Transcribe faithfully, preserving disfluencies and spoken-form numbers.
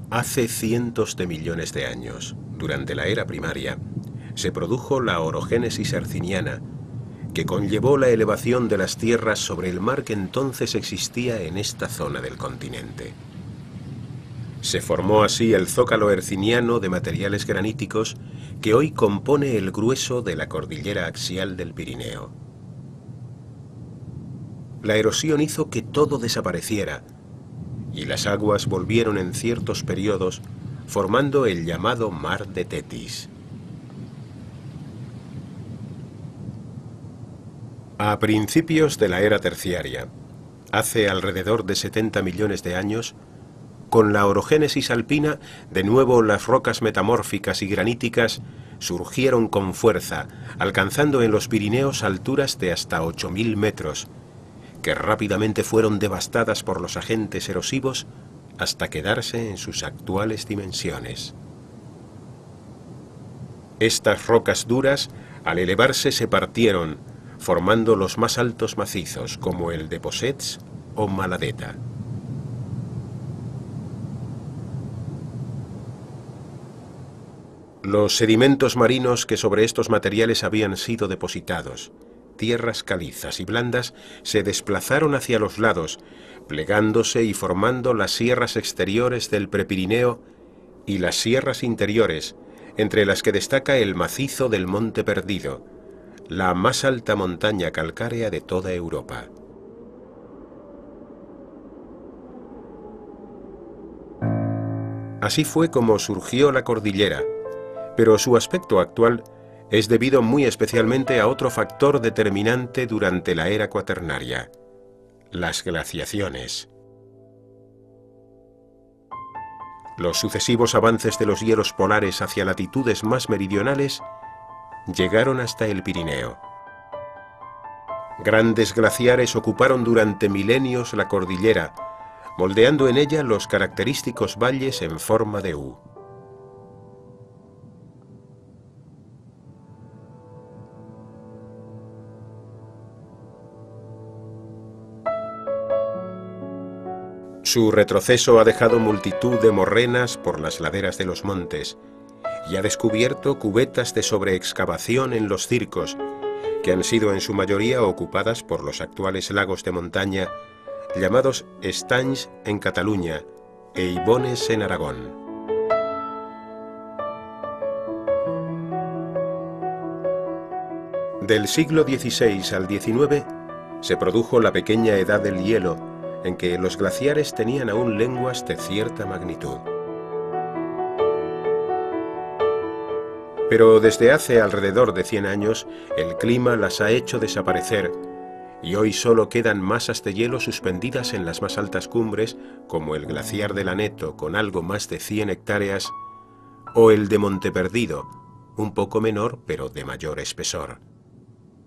Hace cientos de millones de años, durante la era primaria, se produjo la orogénesis herciniana, que conllevó la elevación de las tierras sobre el mar que entonces existía en esta zona del continente. Se formó así el zócalo herciniano de materiales graníticos que hoy compone el grueso de la cordillera axial del Pirineo. La erosión hizo que todo desapareciera, y las aguas volvieron en ciertos periodos, formando el llamado Mar de Tetis. A principios de la era terciaria, hace alrededor de setenta millones de años, con la orogénesis alpina, de nuevo las rocas metamórficas y graníticas surgieron con fuerza, alcanzando en los Pirineos alturas de hasta ocho mil metros, que rápidamente fueron devastadas por los agentes erosivos hasta quedarse en sus actuales dimensiones. Estas rocas duras, al elevarse, se partieron, formando los más altos macizos, como el de Possets o Maladeta. Los sedimentos marinos que sobre estos materiales habían sido depositados, tierras calizas y blandas, se desplazaron hacia los lados, plegándose y formando las sierras exteriores del Prepirineo y las sierras interiores, entre las que destaca el macizo del Monte Perdido, la más alta montaña calcárea de toda Europa. Así fue como surgió la cordillera, pero su aspecto actual es debido muy especialmente a otro factor determinante durante la era cuaternaria: las glaciaciones. Los sucesivos avances de los hielos polares hacia latitudes más meridionales llegaron hasta el Pirineo. Grandes glaciares ocuparon durante milenios la cordillera, moldeando en ella los característicos valles en forma de U. Su retroceso ha dejado multitud de morrenas por las laderas de los montes y ha descubierto cubetas de sobreexcavación en los circos, que han sido en su mayoría ocupadas por los actuales lagos de montaña, llamados estanys en Cataluña e ibones en Aragón. Del siglo dieciséis al diecinueve se produjo la pequeña edad del hielo, en que los glaciares tenían aún lenguas de cierta magnitud. Pero desde hace alrededor de cien años, el clima las ha hecho desaparecer, y hoy solo quedan masas de hielo suspendidas en las más altas cumbres, como el glaciar del Aneto, con algo más de cien hectáreas, o el de Monte Perdido, un poco menor pero de mayor espesor.